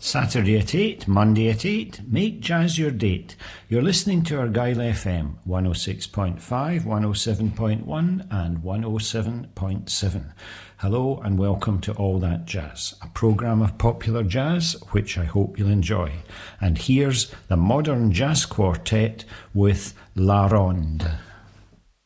Saturday at 8, Monday at 8, make jazz your date. You're listening to Argyll FM, 106.5, 107.1 and 107.7. Hello and welcome to All That Jazz, a programme of popular jazz which I hope you'll enjoy. And here's the Modern Jazz Quartet with La Ronde.